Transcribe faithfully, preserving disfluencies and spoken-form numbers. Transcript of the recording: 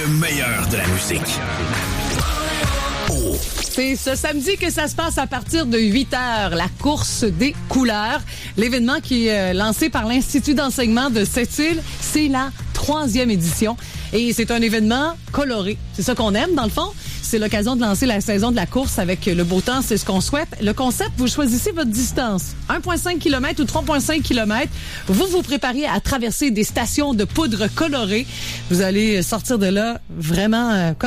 Le meilleur de la musique. Oh. C'est ce samedi que ça se passe à partir de huit heures, la course des couleurs. L'événement qui est lancé par l'Institut d'enseignement de Sept-Îles, c'est la troisième édition. Et c'est un événement coloré. C'est ça qu'on aime, dans le fond. C'est l'occasion de lancer la saison de la course avec le beau temps, c'est ce qu'on souhaite. Le concept, vous choisissez votre distance. un virgule cinq kilomètres ou trois virgule cinq kilomètres. Vous vous préparez à traverser des stations de poudre colorée. Vous allez sortir de là vraiment... Euh,